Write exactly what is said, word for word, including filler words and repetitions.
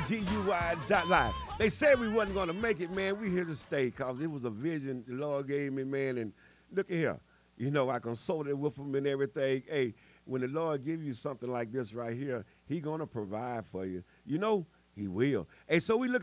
G U Y dot live. They said we wasn't going to make it, man. We here to stay because it was a vision the Lord gave me, man. And look at here. You know, I consulted with him and everything. Hey, when the Lord give you something like this right here, he going to provide for you. You know, he will. Hey, so we look